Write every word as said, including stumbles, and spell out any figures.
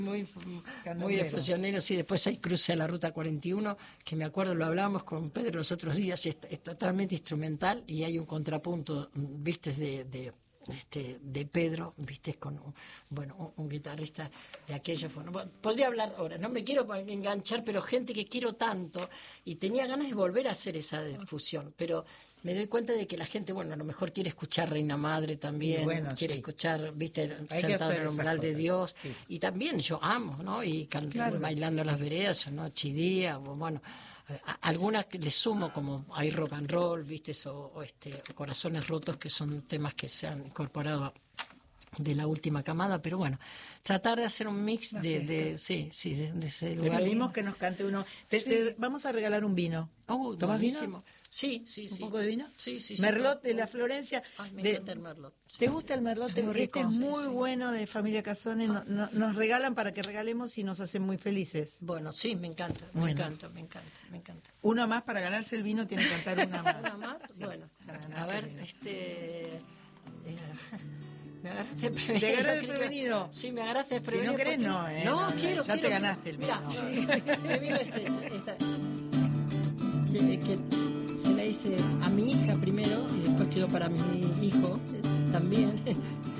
Muy, muy efusionero, sí. Después hay cruce a la ruta cuarenta y uno, que me acuerdo, lo hablábamos con Pedro los otros días, es, es totalmente instrumental y hay un contrapunto, viste, de, de, este, de Pedro, viste, con un, bueno, un, un guitarrista de aquellos. Bueno, podría hablar ahora, no me quiero enganchar, pero gente que quiero tanto y tenía ganas de volver a hacer esa difusión, pero me doy cuenta de que la gente, bueno, a lo mejor quiere escuchar Reina Madre también, sí, bueno, quiere sí. escuchar, viste, Hay sentado en el umbral de Dios, sí. Y también yo amo, ¿no? Y cantando, claro. Bailando las veredas, ¿no? Chidía, o bueno, a, algunas que le sumo, como hay rock and roll, viste, o, o este, Corazones Rotos, que son temas que se han incorporado de la última camada, pero bueno, tratar de hacer un mix de, de, sí, sí, de, de ese lugar. Le pedimos que nos cante uno. Te, sí. te, vamos a regalar un vino. Oh, ¿Tomás buenísimo. vino? Sí, sí, sí. ¿Un poco de vino? Sí, sí, sí. Merlot de la Florencia. Ay, me de, encanta el Merlot. Sí, ¿Te sí. gusta el Merlot? Es muy rico. Este es muy sí, sí. bueno, de Familia Casone. No, no, nos regalan para que regalemos y nos hacen muy felices. Bueno, sí, me encanta, me bueno. encanta, me encanta, me encanta. Una más para ganarse el vino, tiene que cantar una más. ¿Una más? Sí, bueno, a ver, este... Eh, me agarraste desprevenido. ¿Te agarraste desprevenido? Sí, me agarraste desprevenido. Si no querés, porque... no, ¿eh? No, no quiero, Ya quiero, te ganaste el vino. Mirá, sí, me vino este, esta... Que, que se le dice a mi hija primero y después quedó para mi hijo eh, también.